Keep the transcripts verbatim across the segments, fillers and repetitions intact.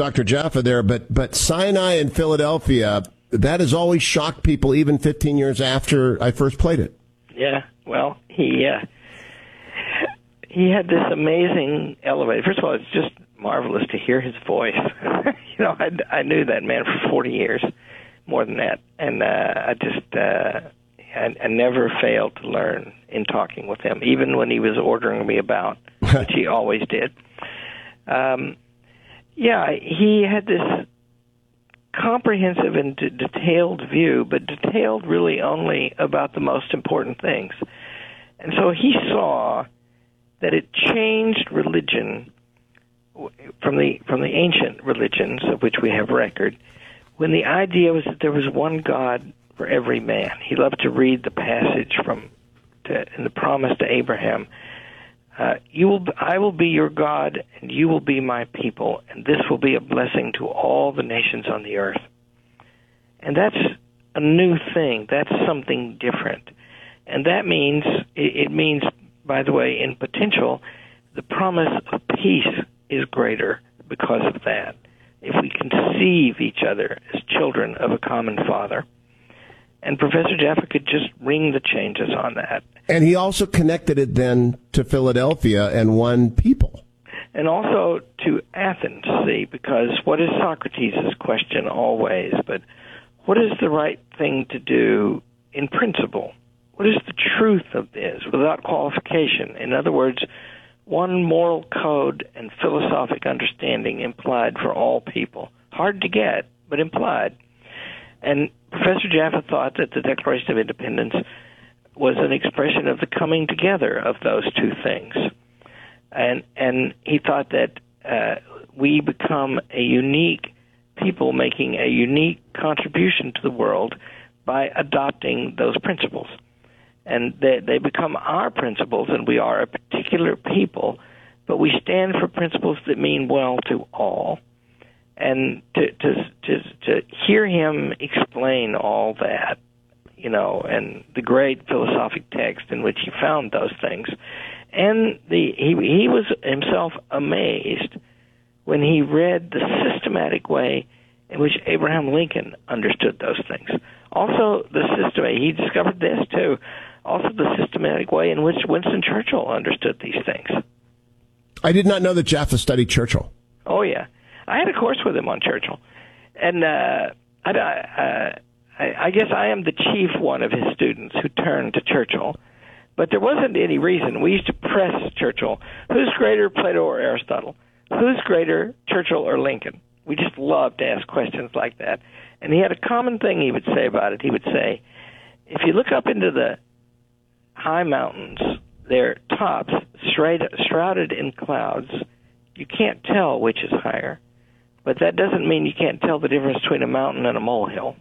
Doctor Jaffa there, but but Sinai in Philadelphia, that has always shocked people, even fifteen years after I first played it. Yeah, well, he uh, he had this amazing elevator. First of all, it's just marvelous to hear his voice. you know, I, I knew that man for forty years, more than that, and uh, I just uh, I, I never failed to learn in talking with him, even when he was ordering me about, which he always did. Um, yeah, he had this comprehensive and d- detailed view, but detailed really only about the most important things. And so he saw that it changed religion from the from the ancient religions of which we have record, when the idea was that there was one God for every man. He loved to read the passage from to, in the promise to Abraham. Uh, you will, I will be your God, and you will be my people, and this will be a blessing to all the nations on the earth. And that's a new thing. That's something different. And that means, it, it means, by the way, in potential, the promise of peace is greater because of that. If we conceive each other as children of a common Father. And Professor Jaffa could just ring the changes on that. And he also connected it then to Philadelphia and one people. And also to Athens, see, because what is Socrates' question always, but what is the right thing to do in principle? What is the truth of this without qualification? In other words, one moral code and philosophic understanding implied for all people. Hard to get, but implied. And Professor Jaffa thought that the Declaration of Independence was an expression of the coming together of those two things. And and he thought that uh, we become a unique people making a unique contribution to the world by adopting those principles. And they, they become our principles, and we are a particular people, but we stand for principles that mean well to all. And to, to to to hear him explain all that, you know, and the great philosophic text in which he found those things, and the he he was himself amazed when he read the systematic way in which Abraham Lincoln understood those things. Also, the system he discovered this too. Also, the systematic way in which Winston Churchill understood these things. I did not know that Jaffa studied Churchill. Oh yeah. I had a course with him on Churchill, and uh, I, uh, I, I guess I am the chief one of his students who turned to Churchill, but there wasn't any reason. We used to press Churchill. Who's greater, Plato or Aristotle? Who's greater, Churchill or Lincoln? We just loved to ask questions like that. And he had a common thing he would say about it. He would say, if you look up into the high mountains, their tops shrouded in clouds, you can't tell which is higher. But that doesn't mean you can't tell the difference between a mountain and a molehill.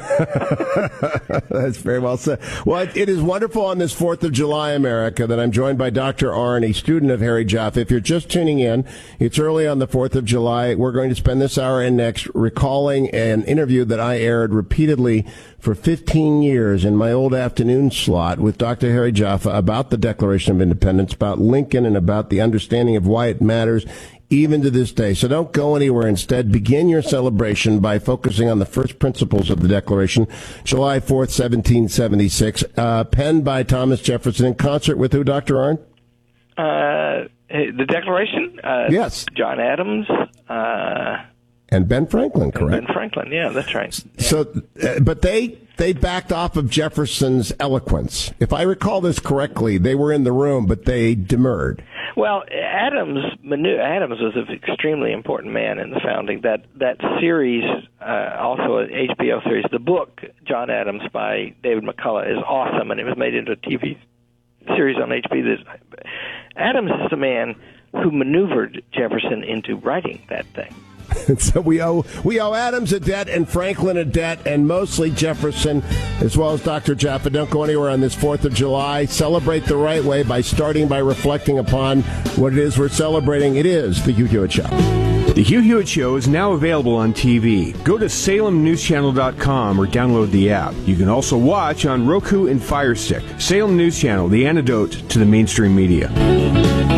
That's very well said. Well, it, it is wonderful on this fourth of July, America, that I'm joined by Doctor Arnn, a student of Harry Jaffa. If you're just tuning in, it's early on the fourth of July. We're going to spend this hour and next recalling an interview that I aired repeatedly for fifteen years in my old afternoon slot with Doctor Harry Jaffa about the Declaration of Independence, about Lincoln, and about the understanding of why it matters even to this day. So don't go anywhere. Instead, begin your celebration by focusing on the first principles of the Declaration, July fourth, seventeen seventy-six, uh, penned by Thomas Jefferson in concert with who, Doctor Arnn? Uh, the Declaration? Uh, yes. John Adams. Uh, and Ben Franklin, correct? Ben Franklin, yeah, that's right. Yeah. So, uh, but they... They backed off of Jefferson's eloquence. If I recall this correctly, they were in the room, but they demurred. Well, Adams Adams was an extremely important man in the founding. That that series, uh, also an H B O series, the book John Adams by David McCullough is awesome, and it was made into a T V series on H B O. Adams is the man who maneuvered Jefferson into writing that thing. So we owe we owe Adams a debt and Franklin a debt, and mostly Jefferson, as well as Doctor Jaffa. Don't go anywhere on this fourth of July. Celebrate the right way by starting by reflecting upon what it is we're celebrating. It is the Hugh Hewitt Show. The Hugh Hewitt Show is now available on T V. Go to Salem News Channel dot com or download the app. You can also watch on Roku and Fire Stick. Salem News Channel, the antidote to the mainstream media.